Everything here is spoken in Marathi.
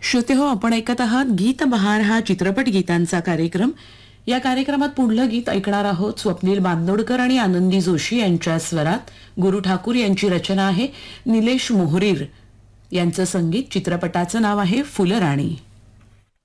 श्रोतेहो, आपण ऐकत आहात गीत बहार हा चित्रपट गीतांचा कार्यक्रम. या कार्यक्रमात पुढलं गीत ऐकणार आहोत स्वप्नील बांदोडकर आणि आनंदी जोशी यांच्या स्वरात. गुरु ठाकूर यांची रचना आहे. निलेश मोहरीर यांचं संगीत. चित्रपटाचं नाव आहे फुलराणी.